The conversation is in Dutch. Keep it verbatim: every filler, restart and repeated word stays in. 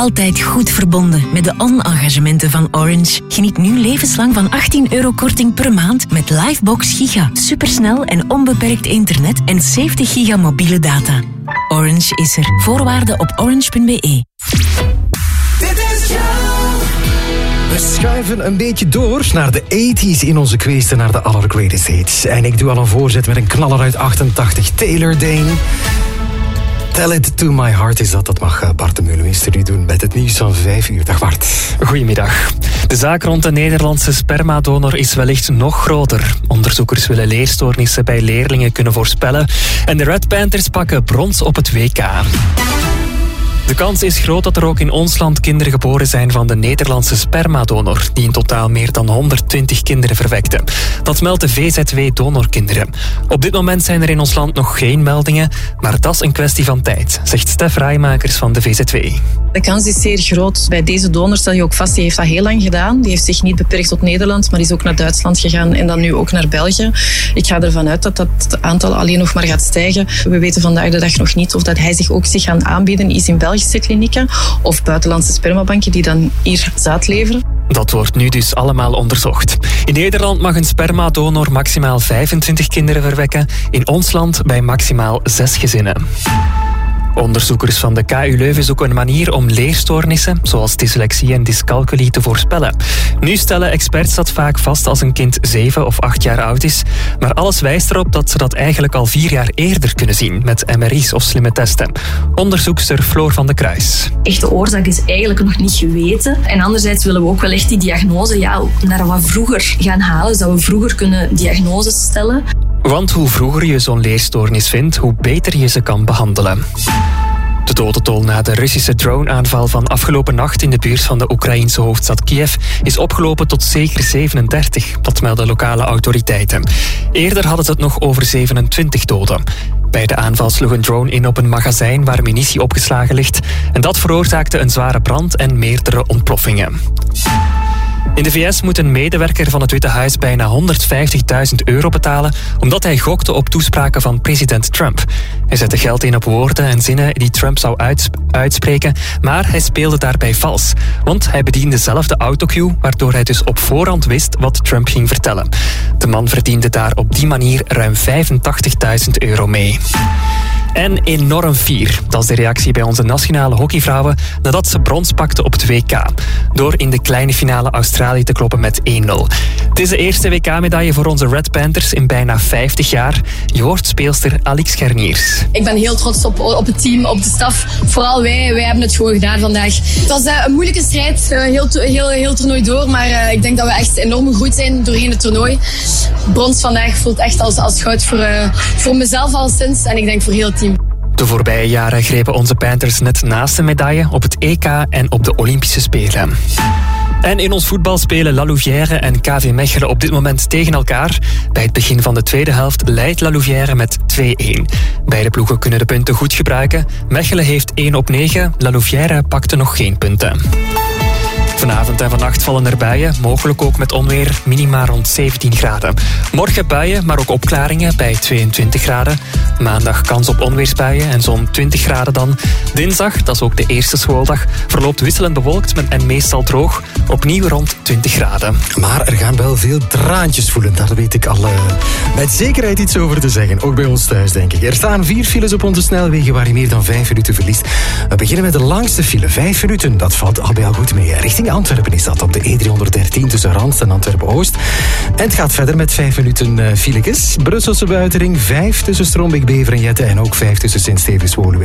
Altijd goed verbonden met de on-engagementen van Orange. Geniet nu levenslang van achttien euro korting per maand met Livebox Giga. Supersnel en onbeperkt internet en zeventig giga mobiele data. Orange is er. Voorwaarden op orange punt b e. We schuiven een beetje door naar de tachtiger in onze quiz, naar de allergreatest hits. En ik doe al een voorzet met een knaller uit achtentachtig, Taylor Dayne. Tell it to my heart is dat. Dat mag Bart de Meulemeester nu doen met het nieuws van vijf uur. Dag Bart. Goedemiddag. De zaak rond de Nederlandse spermadonor is wellicht nog groter. Onderzoekers willen leerstoornissen bij leerlingen kunnen voorspellen. En de Red Panthers pakken brons op het W K. De kans is groot dat er ook in ons land kinderen geboren zijn van de Nederlandse spermadonor, die in totaal meer dan honderdtwintig kinderen verwekte. Dat meldt de V Z W Donorkinderen. Op dit moment zijn er in ons land nog geen meldingen, maar dat is een kwestie van tijd, zegt Stef Rijmakers van de V Z W. De kans is zeer groot. Bij deze donor stel je ook vast, die heeft dat heel lang gedaan. Die heeft zich niet beperkt tot Nederland, maar is ook naar Duitsland gegaan en dan nu ook naar België. Ik ga ervan uit dat dat aantal alleen nog maar gaat stijgen. We weten vandaag de dag nog niet of dat hij zich ook zich gaan aanbieden is in Belgische klinieken of buitenlandse spermabanken die dan hier zaad leveren. Dat wordt nu dus allemaal onderzocht. In Nederland mag een spermadonor maximaal vijfentwintig kinderen verwekken. In ons land bij maximaal zes gezinnen. Onderzoekers van de K U Leuven zoeken een manier om leerstoornissen, zoals dyslexie en dyscalculie, te voorspellen. Nu stellen experts dat vaak vast als een kind zeven of acht jaar oud is, maar alles wijst erop dat ze dat eigenlijk al vier jaar eerder kunnen zien, met M R I's of slimme testen. Onderzoekster Floor van de Kruis. Echte oorzaak is eigenlijk nog niet geweten. En anderzijds willen we ook wel echt die diagnose ja, naar wat vroeger gaan halen, zodat we vroeger kunnen diagnoses stellen. Want hoe vroeger je zo'n leerstoornis vindt, hoe beter je ze kan behandelen. De dodentol na de Russische drone-aanval van afgelopen nacht in de buurt van de Oekraïense hoofdstad Kiev is opgelopen tot zeker zevenendertig. Dat melden lokale autoriteiten. Eerder hadden ze het nog over zevenentwintig doden. Bij de aanval sloeg een drone in op een magazijn waar munitie opgeslagen ligt. En dat veroorzaakte een zware brand en meerdere ontploffingen. In de V S moet een medewerker van het Witte Huis bijna honderdvijftigduizend euro betalen omdat hij gokte op toespraken van president Trump. Hij zette geld in op woorden en zinnen die Trump zou uitsp- uitspreken, maar hij speelde daarbij vals. Want hij bediende zelf de autocue, waardoor hij dus op voorhand wist wat Trump ging vertellen. De man verdiende daar op die manier ruim vijfentachtigduizend euro mee. En enorm fier. Dat is de reactie bij onze nationale hockeyvrouwen nadat ze brons pakten op het W K. Door in de kleine finale Australië te kloppen met één nul. Het is de eerste W K-medaille voor onze Red Panthers in bijna vijftig jaar. Je hoort speelster Alix Scherniers. Ik ben heel trots op, op het team, op de staf. Vooral wij, wij hebben het gewoon gedaan vandaag. Het was uh, een moeilijke strijd, uh, heel, heel, heel toernooi door. Maar uh, ik denk dat we echt enorm gegroeid zijn doorheen het toernooi. Brons vandaag voelt echt als, als goud voor, uh, voor mezelf al sinds. En ik denk voor heel het team. De voorbije jaren grepen onze Panthers net naast de medaille op het E K en op de Olympische Spelen. En in ons voetbal spelen La Louvière en K V Mechelen op dit moment tegen elkaar. Bij het begin van de tweede helft leidt La Louvière met twee-één. Beide ploegen kunnen de punten goed gebruiken. Mechelen heeft één op negen, La Louvière pakte nog geen punten. Vanavond en vannacht vallen er buien, mogelijk ook met onweer, minima rond zeventien graden. Morgen buien, maar ook opklaringen bij tweeëntwintig graden. Maandag kans op onweersbuien en zo'n twintig graden dan. Dinsdag, dat is ook de eerste schooldag, verloopt wisselend bewolkt en meestal droog. Opnieuw rond twintig graden. Maar er gaan wel veel traantjes voelen, daar weet ik al uh, met zekerheid iets over te zeggen. Ook bij ons thuis, denk ik. Er staan vier files op onze snelwegen waar je meer dan vijf minuten verliest. We beginnen met de langste file, vijf minuten. Dat valt al bij al goed mee. Richting Antwerpen is dat op de E driehonderddertien tussen Randst en Antwerpen-Oost. En het gaat verder met vijf minuten uh, filetjes. Brusselse Buitenring, vijf tussen Strombeek, Bever en Jette en ook vijf tussen Sint-Stevens-Woluwe.